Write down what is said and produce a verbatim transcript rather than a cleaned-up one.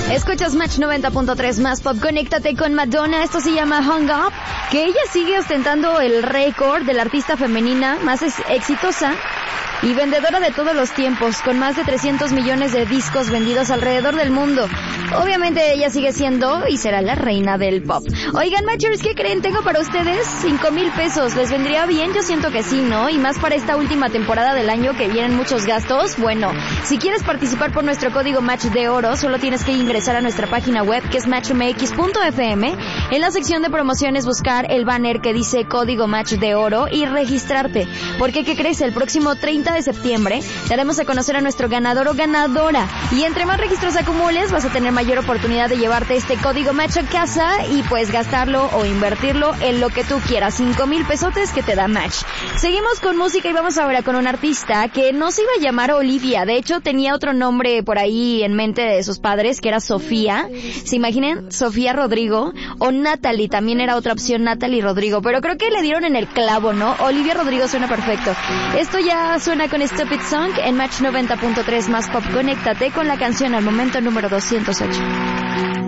Escuchas Match noventa punto tres más pop. Conéctate con Madonna. Esto se llama Hung Up, que ella sigue ostentando el récord de la artista femenina más ex- exitosa y vendedora de todos los tiempos, con más de trescientos millones de discos vendidos alrededor del mundo. Obviamente ella sigue siendo y será la reina del pop. Oigan, Matchers, ¿qué creen? Tengo para ustedes cinco mil pesos. ¿Les vendría bien? Yo siento que sí, ¿no? Y más para esta última temporada del año que vienen muchos gastos. Bueno, si quieres participar por nuestro código Match de Oro, solo tienes que ingresar a nuestra página web, que es match m x punto f m. En la sección de promociones buscar el banner que dice código Match de Oro y registrarte. Porque, ¿qué crees? El próximo treinta de septiembre daremos a conocer a nuestro ganador o ganadora. Y entre más registros acumules, vas a tener mayor oportunidad de llevarte este código Match a casa y pues gastarlo o invertirlo en lo que tú quieras. Cinco mil pesotes que te da Match. Seguimos con música y vamos ahora con un artista que no se iba a llamar Olivia. De hecho, tenía otro nombre por ahí en mente de sus padres, que era Sofía. ¿Se imaginen? Sofía Rodrigo. O Natalie, también era otra opción, Natalie Rodrigo. Pero creo que le dieron en el clavo, ¿no? Olivia Rodrigo suena perfecto. Esto ya suena con Stupid Song en Match noventa punto tres más pop. Conéctate con la canción al momento número doscientos ocho.